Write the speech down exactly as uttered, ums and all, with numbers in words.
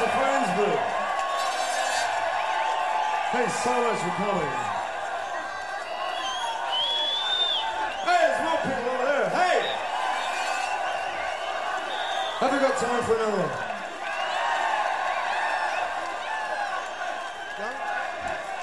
Friendsburg. Thanks so much for coming. Hey, there's more people over there. Hey! Have we got time for another one?